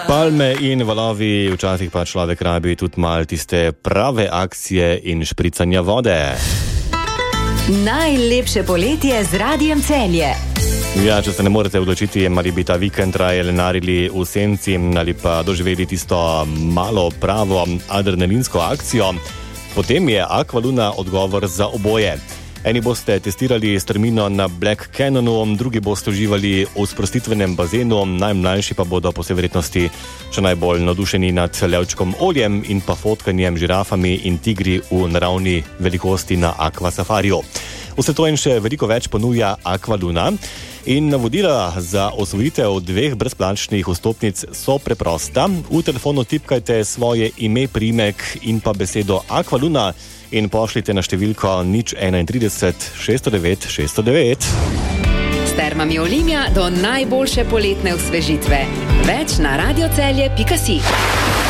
Palme in valovi, včasih pa človek rabi tudi malo tiste prave akcije in špricanja vode. Najlepše poletje z Radiem Celje. Ja, če se ne morete odločiti, ali bi ta vikend raje lenarili v senci ali pa doživeli tisto malo pravo adrenalinsko akcijo, potem je Aqualuna odgovor za oboje. Eni boste testirali strmino na Black Cannonu, drugi boste uživali v sprostitvenem bazenu, najmlajši pa bodo po vsej verjetnosti še najbolj navdušeni nad levčkom oljem in pa fotkanjem žirafami in tigri v naravni velikosti na Aqua Safariju. Vse to in še veliko več ponuja Aqualuna in navodila za osvojitev 2 brezplačnih vstopnic so preprosta. V telefonu tipkajte svoje ime, priimek in pa besedo Aqualuna in pošljite na številko 031 609 609. S termami Olimia do najboljše poletne osvežitve. Več na radiocelje.si.